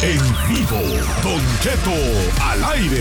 En vivo, Don Cheto al aire.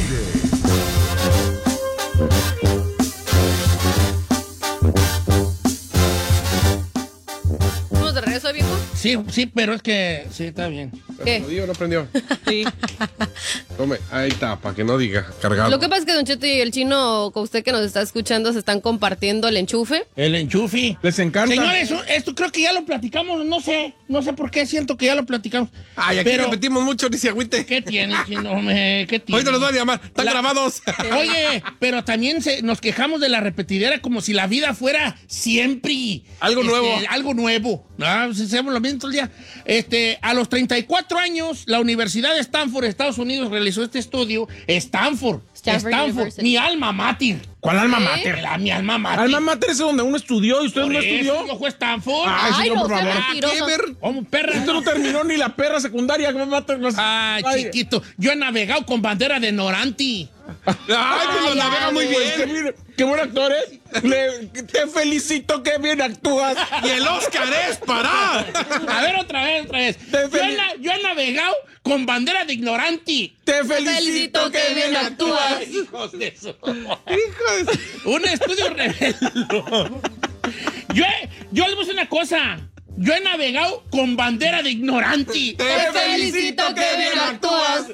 ¿Estamos de regreso, viejo? Sí, pero es que sí, está bien. ¿Qué? ¿No prendió? Sí. Tome, ahí está, para que no diga cargado. Lo que pasa es que Don Cheto y el chino, con usted que nos está escuchando, se están compartiendo el enchufe. El enchufe. Les encanta. Señores, esto creo que ya lo platicamos, no sé por qué siento que ya lo platicamos. Ay, aquí repetimos mucho, ni se agüite. ¿Qué tiene, chino? ¿Qué tiene? Ahorita los voy a llamar, están grabados. Oye, pero también nos quejamos de la repetidera como si la vida fuera siempre Algo nuevo. Algo nuevo. No, pues hacemos lo mismo todo el día. A los 34 años, la Universidad de Stanford, Estados Unidos, realizó este estudio. Stanford, University. mi alma mater. ¿Cuál alma mater? Mi alma mater. Alma mater es donde uno estudió y usted Por no eso estudió. yo fue Stanford. Ay, señor, por sea favor. mentiroso. ¿Cómo, perra? Usted no terminó ni la perra secundaria. Ay, chiquito. Yo he navegado con bandera de Noranti. Ay, pues lo navega muy bien. Qué buen actor es. Te felicito, que bien actúas. Y el Oscar es para. A ver, otra vez. Yo he navegado con bandera de ignoranti. Te felicito, que bien actúas. Hijos de eso. Un estudio reveló. Yo les voy a decir una cosa. Yo he navegado con bandera de ignoranti. Te felicito, que bien actúas.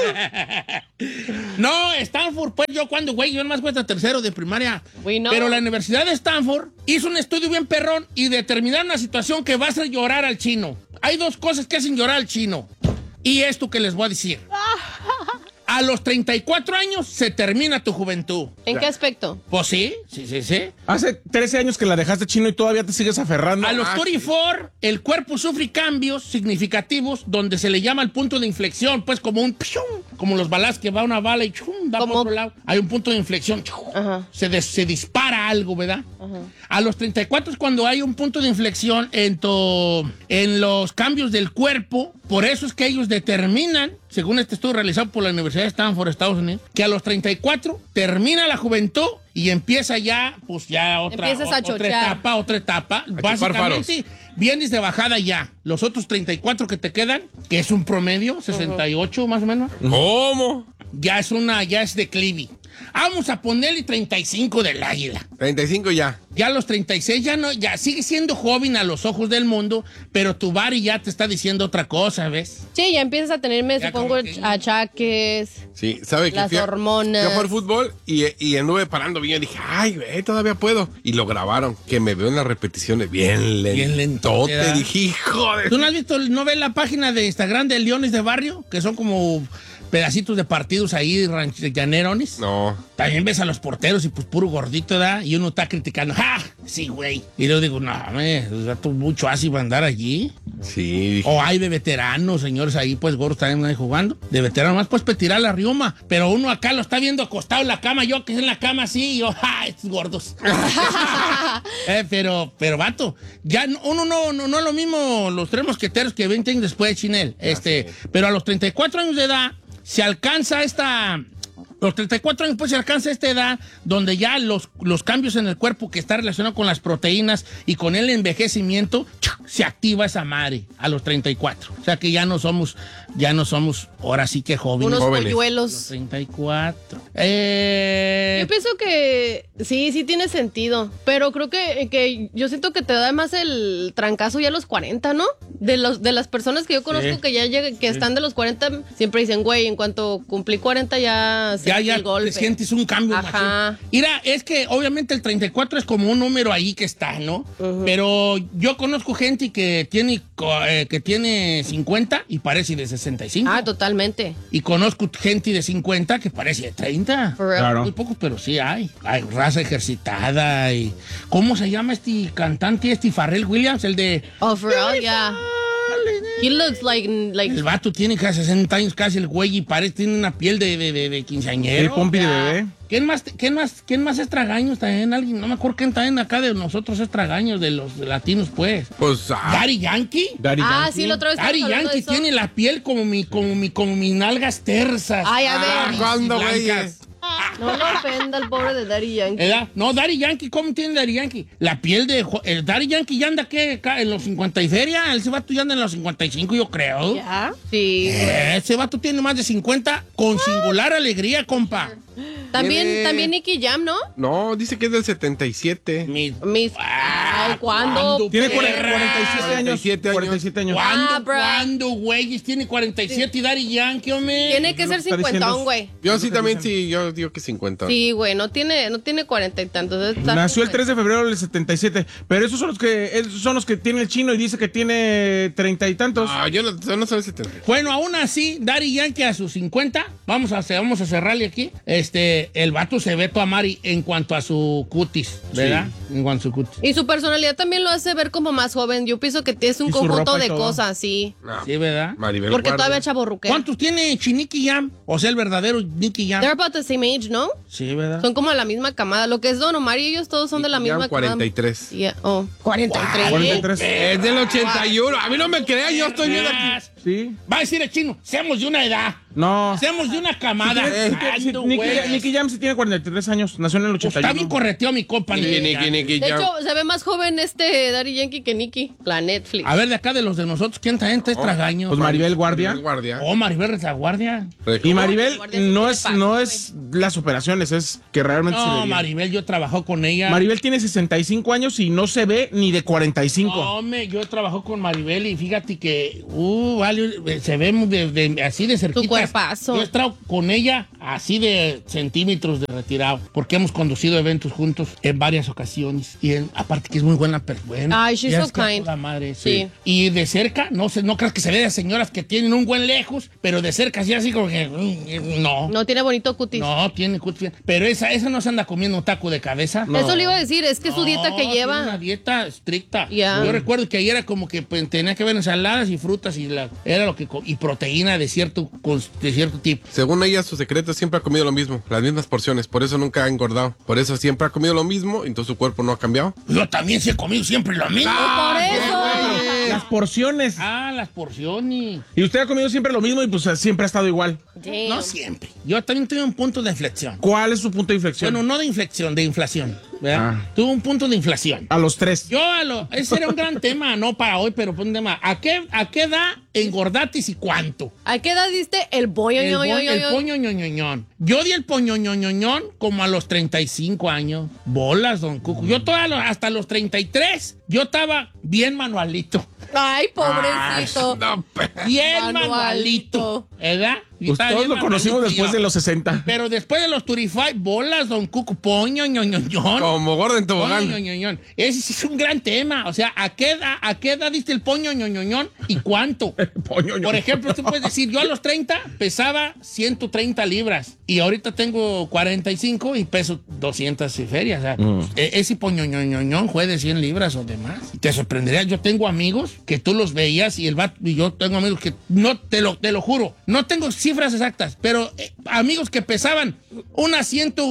No, Stanford, pues yo más cuesta tercero de primaria. We know. Pero la Universidad de Stanford hizo un estudio bien perrón y determinaron una situación que va a hacer llorar al chino. Hay dos cosas que hacen llorar al chino. Y esto que les voy a decir. A los 34 años se termina tu juventud. ¿En qué aspecto? Pues sí. Hace 13 años que la dejaste, chino, y todavía te sigues aferrando. A los 34, el cuerpo sufre cambios significativos donde se le llama el punto de inflexión, pues como un pium, como los balas que va una bala y chum, da por otro lado. Hay un punto de inflexión, chum, se dispara algo, ¿verdad? Ajá. A los 34 es cuando hay un punto de inflexión en los cambios del cuerpo. Por eso es que ellos determinan, según este estudio realizado por la Universidad de Stanford, Estados Unidos, que a los 34 termina la juventud y empieza ya, pues ya otra etapa. Básicamente, vienes de bajada ya. Los otros 34 que te quedan, que es un promedio, 68 más o menos. ¿Cómo? Ya es declive. Vamos a ponerle 35 del águila. 35 ya. Ya a los 36 ya sigue siendo joven a los ojos del mundo, pero tu body ya te está diciendo otra cosa, ¿ves? Sí, ya empiezas a tenerme, supongo, achaques. Sí, ¿sabe que las hormonas. Fui a jugar fútbol y anduve parando bien. Dije, ay, güey, todavía puedo. Y lo grabaron, que me veo en las repeticiones bien lento. Te dije, hijo de... ¿Tú no ves la página de Instagram de Leones de Barrio? Que son como pedacitos de partidos ahí, llanerones. No. También ves a los porteros y pues puro gordito, ¿da? Y uno está criticando, ¡ah! Sí, güey. Y yo digo, no, mucho así va a andar allí. Sí. O hay de veteranos, señores, ahí pues gordos también ahí jugando. De veteranos más pues para tirar la rioma. Pero uno acá lo está viendo acostado en la cama, yo que es en la cama así, y yo, ¡ah! Estos gordos. Pero, vato, ya uno no es lo mismo los tres mosqueteros que 20 años después, Chinel. Pero a los 34 años de edad se alcanza los 34 años pues se alcanza esta edad donde ya los cambios en el cuerpo que está relacionado con las proteínas y con el envejecimiento, se activa esa madre a los 34. O sea que ya no somos ahora sí que jóvenes. Unos polluelos. Los 34. Yo pienso que sí tiene sentido, pero creo que yo siento que te da más el trancazo ya a los 40, ¿no? De las personas que yo conozco que están de los 40, siempre dicen, güey, en cuanto cumplí 40 ya el golpe. Sientes un cambio. Ajá. Mira, es que obviamente el 34 es como un número ahí que está, ¿no? Pero yo conozco gente que tiene 50 y parece de 65. Ah, totalmente. Y conozco gente de 50 que parece de 30. Claro. Muy pocos, pero sí hay. Hay raza ejercitada y... ¿Cómo se llama este cantante, Pharrell Williams? El de... Oh, Pharrell, yeah. He looks like... El vato tiene casi 60 años casi el güey y tiene una piel de quinceañero. El pompi de bebé. ¿Quién más es tragaños también? Alguien, no me acuerdo quién también acá de nosotros es tragaños, de los latinos, pues. Pues, Daddy Yankee. Sí, la otra vez Daddy Yankee tiene la piel como mis nalgas tersas. Ay, a ver. ¿cuándo, blancas. güey? No lo ofenda el pobre de Daddy Yankee. ¿Edad? No, Daddy Yankee, ¿cómo tiene Daddy Yankee? La piel de... El Daddy Yankee ya anda, ¿qué? En los 50 y feria. Ese vato ya anda en los 55, yo creo. ¿Ya? Sí. Ese vato tiene más de 50 con singular alegría, compa. También Nicky Jam, ¿no? No, dice que es del 77. Ay, ¿cuándo? Tiene perra? 47 años. ¿Cuándo, güeyes? Tiene 47 y Daddy Yankee, hombre. Tiene que ser 50, güey. Yo sí también, sí, yo digo que 50. Sí, güey, no tiene 40 y tantos. Nació el 3 de febrero del 77, pero esos son los que tiene el chino y dice que tiene 30 y tantos. Ah, yo no soy 70. Bueno, aún así, Daddy Yankee a sus 50, vamos a cerrarle aquí. El vato se ve toda Mari en cuanto a su cutis, ¿verdad? Sí. En cuanto a su cutis. Y su personalidad también lo hace ver como más joven. Yo pienso que es un conjunto de cosas, sí. No. Sí, ¿verdad? Maribel Porque Guardia. todavía chavorruquea. ¿Cuántos tiene Nicky Jam? O sea, el verdadero Nicky Jam. They're about the same age, ¿no? Sí, ¿verdad? Son como de la misma camada. Lo que es Don Omar y ellos todos son de la misma 43. camada. Yeah. Oh, 43. 43. Es del 81. A mí no me crean, yo estoy viendo aquí. Sí. Va a decir el chino, seamos de una edad. No. Seamos de una camada. Nicky Jam sí tiene 43 años, nació en el 81. Está bien correteado mi compa. Nicky De Jam. hecho, se ve más joven Daddy Yankee que Nicky. La Netflix. A ver, de acá de los de nosotros, ¿quién está entre tragaños? Pues Maribel Guardia. Oh, Maribel la Guardia. Y Maribel Guardia no sí tiene es las operaciones, es que realmente se ve No, bien. Maribel, yo trabajo con ella. Maribel tiene 65 años y no se ve ni de 45. No, hombre, yo trabajo con Maribel y fíjate que, vale, se ve así de cerquita. Tu cuerpazo. Yo he estado con ella así de centímetros de retirado, porque hemos conducido eventos juntos en varias ocasiones. Y aparte que es muy buena persona. Ay, she's Ya so es que kind. toda madre, Sí. Y de cerca, no creas que se ve de señoras que tienen un buen lejos, pero de cerca así como que, no. No tiene bonito cutis. No, tiene cutis. Pero esa no se anda comiendo un taco de cabeza. No. Eso le iba a decir, es que su dieta que Tiene lleva. una dieta estricta. Ya. Yo recuerdo que ayer era como que pues, tenía que ver ensaladas y frutas era lo que y proteína de cierto tipo. Según ella, su secreto siempre ha comido lo mismo, las mismas porciones, por eso nunca ha engordado. Por eso siempre ha comido lo mismo, entonces su cuerpo no ha cambiado. Yo también sí he comido siempre lo mismo. Por eso. Las porciones. Las porciones. Y usted ha comido siempre lo mismo y pues siempre ha estado igual. Damn. No siempre. Yo también tuve un punto de inflexión. ¿Cuál es su punto de inflexión? Bueno, no de inflexión, de inflación. ¿Verdad? Tuve un punto de inflación. A los 3. Ese era un gran tema, no para hoy, pero fue un tema. ¿A qué edad engordatis y cuánto? ¿A qué edad diste el boño? El poñoñoñoñón. Yo di el poñoñoñoñón como a los 35 años. Bolas, don Cuco. Yo hasta los 33, yo estaba bien manualito. Ay, pobrecito. Bien manualito. ¿Verdad? Pues todos lo conocimos después de los 60. Pero después de los 35, bolas, don Cuco, poñoñoñoñón. Como gordo en tobogán. Poñoñoñoñón. Ese sí es un gran tema. O sea, ¿a qué edad diste el poñoñoñoñón y cuánto? Por ejemplo, tú puedes decir, yo a los 30 pesaba 130 libras y ahorita tengo 45 y peso 200 y ferias. O sea, ese poñoñoñoñón fue de 100 libras o demás. Te sorprendería. Yo tengo amigos que tú los veías y yo tengo amigos que no, te lo juro, no tengo cifras exactas, pero amigos que pesaban unas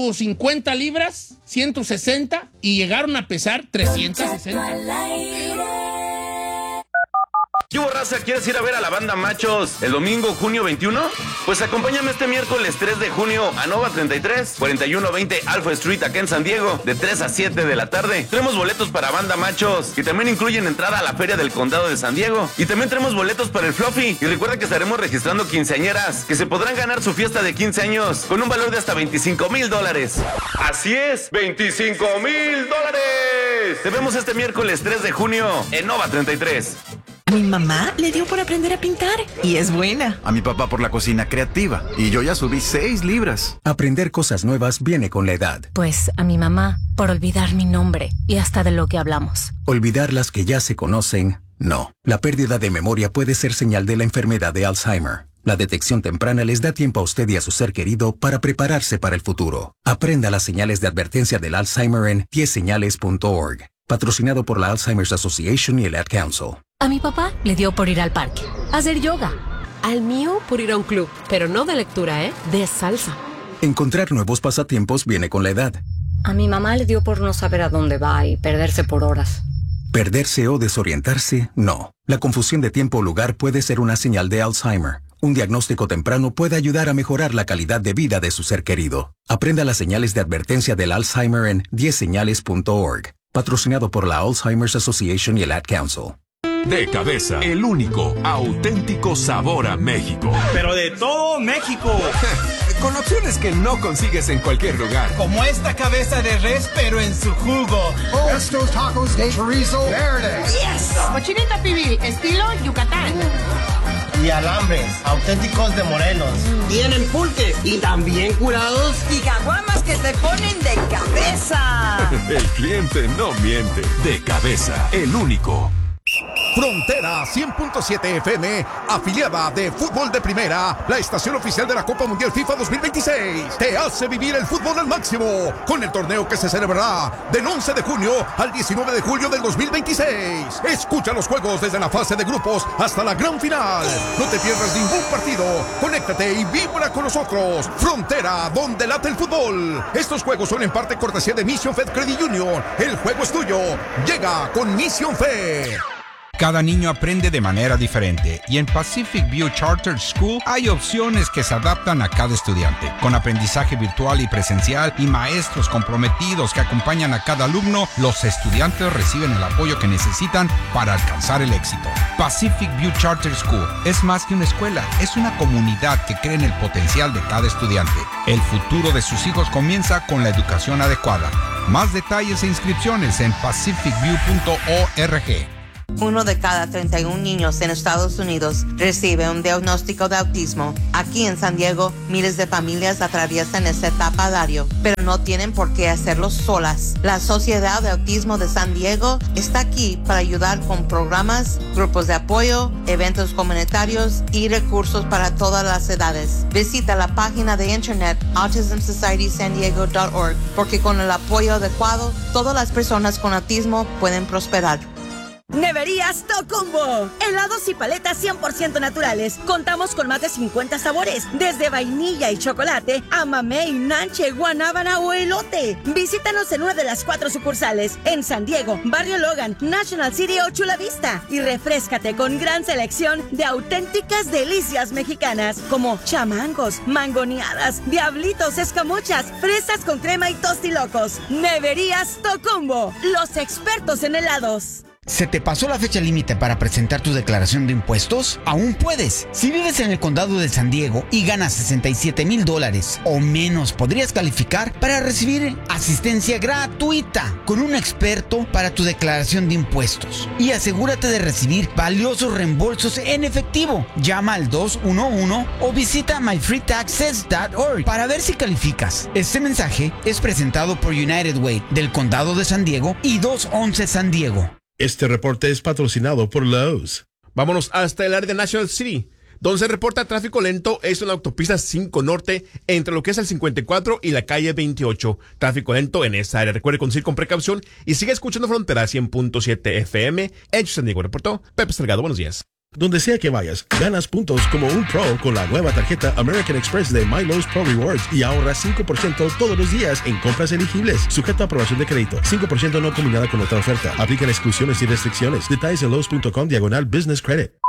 150 libras, 160 y llegaron a pesar 360. ¿Qué hubo, raza? ¿Quieres ir a ver a la banda Machos el domingo, junio 21? Pues acompáñame este miércoles 3 de junio a Nova 33, 4120 Alpha Street, acá en San Diego, de 3 a 7 de la tarde. Tenemos boletos para banda Machos, que también incluyen entrada a la Feria del Condado de San Diego. Y también tenemos boletos para el Fluffy. Y recuerda que estaremos registrando quinceañeras, que se podrán ganar su fiesta de 15 años, con un valor de hasta $25,000. Así es, $25,000. Te vemos este miércoles 3 de junio en Nova 33. A mi mamá le dio por aprender a pintar y es buena. A mi papá por la cocina creativa y yo ya subí 6 libras. Aprender cosas nuevas viene con la edad. Pues a mi mamá por olvidar mi nombre y hasta de lo que hablamos. Olvidar las que ya se conocen, no. La pérdida de memoria puede ser señal de la enfermedad de Alzheimer. La detección temprana les da tiempo a usted y a su ser querido para prepararse para el futuro. Aprenda las señales de advertencia del Alzheimer en 10señales.org. Patrocinado por la Alzheimer's Association y el Ad Council. A mi papá le dio por ir al parque, a hacer yoga. Al mío por ir a un club, pero no de lectura, de salsa. Encontrar nuevos pasatiempos viene con la edad. A mi mamá le dio por no saber a dónde va y perderse por horas. Perderse o desorientarse, no. La confusión de tiempo o lugar puede ser una señal de Alzheimer. Un diagnóstico temprano puede ayudar a mejorar la calidad de vida de su ser querido. Aprenda las señales de advertencia del Alzheimer en 10señales.org. Patrocinado por la Alzheimer's Association y el Ad Council. De Cabeza, el único auténtico sabor a México. Pero de todo México. Con opciones que no consigues en cualquier lugar. Como esta cabeza de res, pero en su jugo. Estos tacos de chorizo verde. Yes. Cochinita pibil, estilo Yucatán. Y alambres, auténticos de Morelos. Tienen pulques y también curados. Y caguamas que te ponen de cabeza. El cliente no miente. De Cabeza, el único. Frontera 100.7 FM, afiliada de Fútbol de Primera, la estación oficial de la Copa Mundial FIFA 2026, te hace vivir el fútbol al máximo, con el torneo que se celebrará del 11 de junio al 19 de julio del 2026. Escucha los juegos desde la fase de grupos hasta la gran final. No te pierdas ningún partido, conéctate y vibra con nosotros. Frontera, donde late el fútbol. Estos juegos son en parte cortesía de Mission Fed Credit Union. El juego es tuyo. Llega con Mission Fed. Cada niño aprende de manera diferente y en Pacific View Charter School hay opciones que se adaptan a cada estudiante. Con aprendizaje virtual y presencial y maestros comprometidos que acompañan a cada alumno, los estudiantes reciben el apoyo que necesitan para alcanzar el éxito. Pacific View Charter School es más que una escuela, es una comunidad que cree en el potencial de cada estudiante. El futuro de sus hijos comienza con la educación adecuada. Más detalles e inscripciones en pacificview.org. 1 de cada 31 niños en Estados Unidos recibe un diagnóstico de autismo. Aquí en San Diego, miles de familias atraviesan esta etapa a diario, pero no tienen por qué hacerlo solas. La Sociedad de Autismo de San Diego está aquí para ayudar con programas, grupos de apoyo, eventos comunitarios y recursos para todas las edades. Visita la página de internet autismsocietysandiego.org porque con el apoyo adecuado, todas las personas con autismo pueden prosperar. Neverías Tocumbo. Helados y paletas 100% naturales. Contamos con más de 50 sabores, desde vainilla y chocolate a mamey, nanche, guanábana o elote. Visítanos en una de las 4 sucursales, en San Diego, Barrio Logan, National City o Chula Vista. Y refréscate con gran selección de auténticas delicias mexicanas, como chamangos, mangoneadas, diablitos, escamochas, fresas con crema y tostilocos. Neverías Tocumbo, los expertos en helados. ¿Se te pasó la fecha límite para presentar tu declaración de impuestos? Aún puedes. Si vives en el condado de San Diego y ganas $67,000 o menos, podrías calificar para recibir asistencia gratuita con un experto para tu declaración de impuestos. Y asegúrate de recibir valiosos reembolsos en efectivo. Llama al 211 o visita myfreetaxes.org para ver si calificas. Este mensaje es presentado por United Way del condado de San Diego y 211 San Diego. Este reporte es patrocinado por Lowe's. Vámonos hasta el área de National City, donde se reporta tráfico lento. Es en la autopista 5 Norte, entre lo que es el 54 y la calle 28. Tráfico lento en esa área. Recuerde conducir con precaución y sigue escuchando Frontera 100.7 FM. En San Diego reportó Pepe Salgado. Buenos días. Donde sea que vayas, ganas puntos como un pro con la nueva tarjeta American Express de MyLowe's Pro Rewards y ahorra 5% todos los días en compras elegibles, sujeto a aprobación de crédito. 5% no combinada con otra oferta. Aplican exclusiones y restricciones. Detalles en Lowe's.com/Business Credit.